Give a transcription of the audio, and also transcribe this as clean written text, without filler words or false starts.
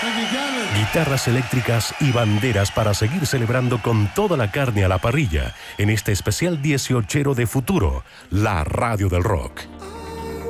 Guitarras eléctricas y banderas para seguir celebrando con toda la carne a la parrilla en este especial 18ero de Futuro, la radio del rock.